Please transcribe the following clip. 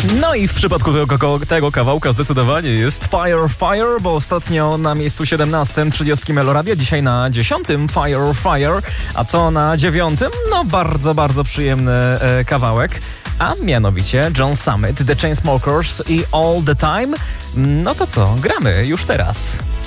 No i w przypadku tego kawałka zdecydowanie jest Fire Fire, bo ostatnio na miejscu 17 30 Meloradia, dzisiaj na 10 Fire Fire, a co na 9? No bardzo przyjemny kawałek, a mianowicie John Summit, The Chainsmokers i All The Time. No to co, gramy już teraz.